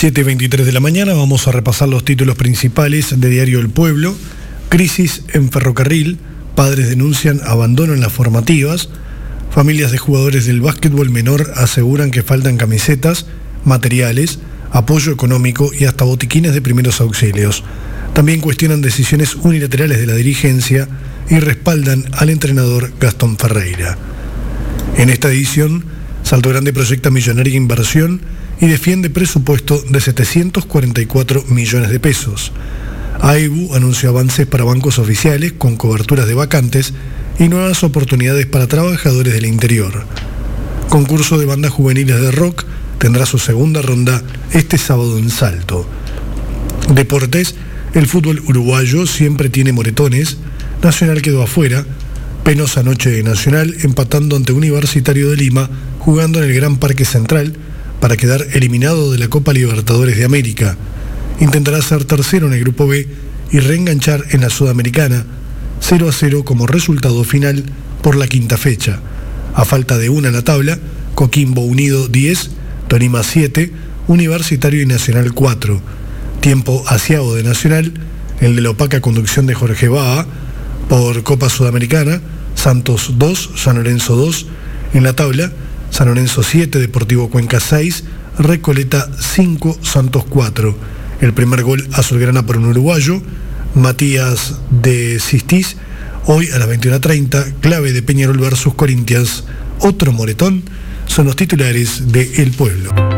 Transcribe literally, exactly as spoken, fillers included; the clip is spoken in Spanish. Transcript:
siete y veintitrés de la mañana vamos a repasar los títulos principales de Diario El Pueblo. Crisis en ferrocarril, padres denuncian abandono en las formativas, familias de jugadores del básquetbol menor aseguran que faltan camisetas, materiales, apoyo económico y hasta botiquines de primeros auxilios. También cuestionan decisiones unilaterales de la dirigencia y respaldan al entrenador Gastón Ferreira. En esta edición, Salto Grande proyecta millonaria inversión y defiende presupuesto de setecientos cuarenta y cuatro millones de pesos. A E B U anunció avances para bancos oficiales con coberturas de vacantes y nuevas oportunidades para trabajadores del interior. Concurso de bandas juveniles de rock tendrá su segunda ronda este sábado en Salto. Deportes, el fútbol uruguayo siempre tiene moretones. Nacional quedó afuera. Penosa noche de Nacional empatando ante Universitario de Lima, jugando en el Gran Parque Central para quedar eliminado de la Copa Libertadores de América. Intentará ser tercero en el Grupo B y reenganchar en la Sudamericana, cero a cero como resultado final por la quinta fecha. A falta de una en la tabla, Coquimbo Unido diez, Tolima siete, Universitario y Nacional cuatro. Tiempo aciago de Nacional, el de la opaca conducción de Jorge Baa. Por Copa Sudamericana, Santos dos, San Lorenzo dos. En la tabla, San Lorenzo siete, Deportivo Cuenca seis, Recoleta cinco, Santos cuatro. El primer gol azulgrana por un uruguayo, Matías de Sistís. Hoy a las veintiuna treinta, clave de Peñarol versus Corinthians. Otro moretón, son los titulares de El Pueblo.